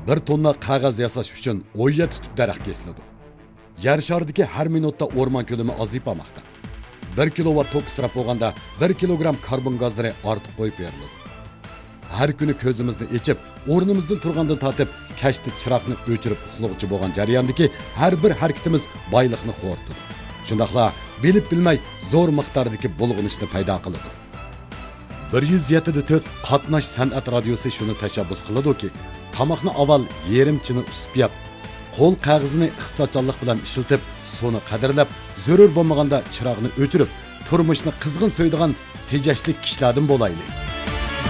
Bir tonna qog'oz yasash uchun o'yya tutib daraxt kesiladi. Yer shardagi har minutda o'rmon ko'lami ozayib bormoqda. 1 kilovat tok israf bo'lganda 1 kilogram karbon gazlari ortiq qo'yib beriladi. Har kuni ko'zimizni ochib, o'rnimizdan turgandan tortib, kashti chiroqni o'chirib uxlovchi bo'lgan jarayondagi har bir harakatimiz boylikni xo'rtadi. Shundaqla bilib bilmay zo'r miqdordagi bulg'unishni paydo qiladi. 107.4 qatnash san'at radiosi shuni tashabbus qiladiki, tomoqni avval yerimchini usib yap, qo'l qog'ozini iqtisodchanlik bilan ishlatib, suvni qadrlab, zarur bo'lmaganda chiroqni o'chirib, turmushni qizg'in so'ydigan tejashli kishilardan bo'laylik.